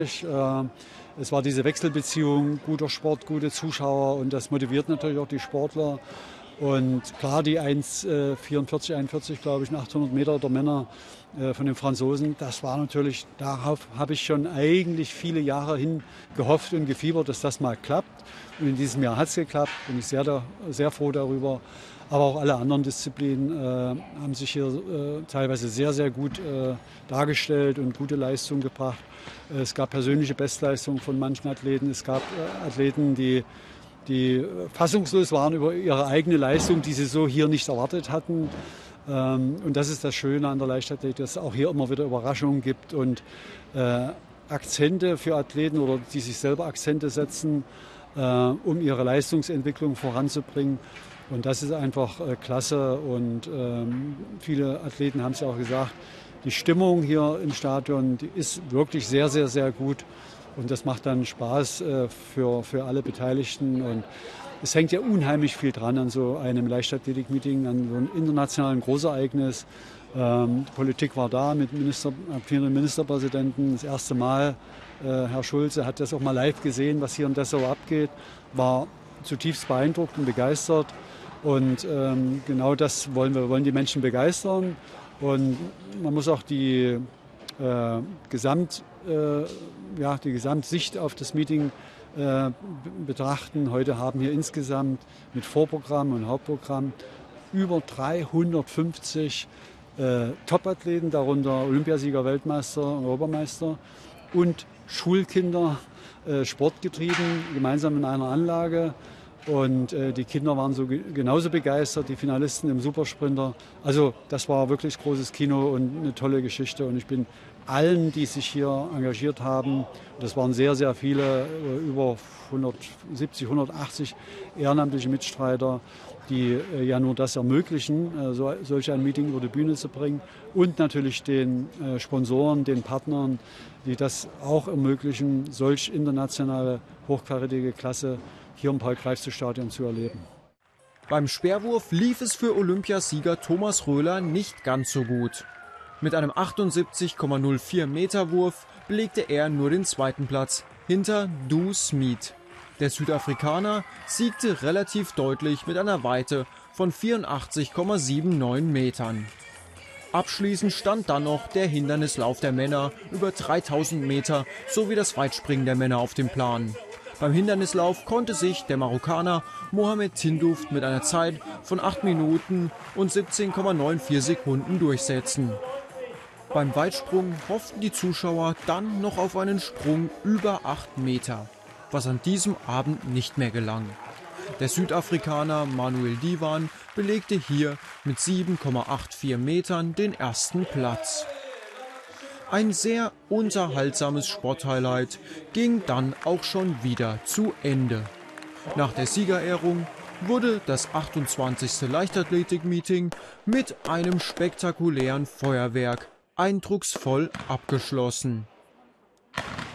Es war diese Wechselbeziehung, guter Sport, gute Zuschauer und das motiviert natürlich auch die Sportler. Und klar, die 1,44, 41, glaube ich, 800 Meter der Männer von den Franzosen, das war natürlich, darauf habe ich schon eigentlich viele Jahre hin gehofft und gefiebert, dass das mal klappt. Und in diesem Jahr hat es geklappt, bin ich sehr froh darüber. Aber auch alle anderen Disziplinen haben sich hier teilweise sehr, sehr gut dargestellt und gute Leistungen gebracht. Es gab persönliche Bestleistungen von manchen Athleten. Es gab Athleten, die fassungslos waren über ihre eigene Leistung, die sie so hier nicht erwartet hatten. Und das ist das Schöne an der Leichtathletik, dass es auch hier immer wieder Überraschungen gibt und Akzente für Athleten oder die sich selber Akzente setzen, um ihre Leistungsentwicklung voranzubringen. Und das ist einfach klasse und viele Athleten haben es ja auch gesagt, die Stimmung hier im Stadion, die ist wirklich sehr, sehr, sehr gut. Und das macht dann Spaß für alle Beteiligten. Und es hängt ja unheimlich viel dran an so einem Leichtathletik-Meeting, an so einem internationalen Großereignis. Die Politik war da mit vielen Ministerpräsidenten. Das erste Mal, Herr Schulze hat das auch mal live gesehen, was hier in Dessau abgeht, war zutiefst beeindruckt und begeistert. Und genau das wollen wir. Wir wollen die Menschen begeistern. Und man muss auch die Gesamtsicht auf das Meeting betrachten. Heute haben hier insgesamt mit Vorprogramm und Hauptprogramm über 350 Topathleten, darunter Olympiasieger, Weltmeister, Europameister und Schulkinder Sport getrieben, gemeinsam in einer Anlage. Und die Kinder waren genauso begeistert, die Finalisten im Supersprinter. Also das war wirklich großes Kino und eine tolle Geschichte. Und ich bin allen, die sich hier engagiert haben, das waren sehr, sehr viele, über 170, 180 ehrenamtliche Mitstreiter, die ja nur das ermöglichen, solch ein Meeting über die Bühne zu bringen. Und natürlich den Sponsoren, den Partnern, die das auch ermöglichen, solch internationale, hochkarätige Klasse hier im Paul-Greifswald-Stadion zu erleben. Beim Speerwurf lief es für Olympiasieger Thomas Röhler nicht ganz so gut. Mit einem 78,04 Meter Wurf belegte er nur den zweiten Platz hinter Du Smit. Der Südafrikaner siegte relativ deutlich mit einer Weite von 84,79 Metern. Abschließend stand dann noch der Hindernislauf der Männer über 3000 Meter sowie das Weitspringen der Männer auf dem Plan. Beim Hindernislauf konnte sich der Marokkaner Mohamed Tindouf mit einer Zeit von 8 Minuten und 17,94 Sekunden durchsetzen. Beim Weitsprung hofften die Zuschauer dann noch auf einen Sprung über 8 Meter, was an diesem Abend nicht mehr gelang. Der Südafrikaner Manuel Diwan belegte hier mit 7,84 Metern den ersten Platz. Ein sehr unterhaltsames Sporthighlight ging dann auch schon wieder zu Ende. Nach der Siegerehrung wurde das 28. Leichtathletik-Meeting mit einem spektakulären Feuerwerk eindrucksvoll abgeschlossen.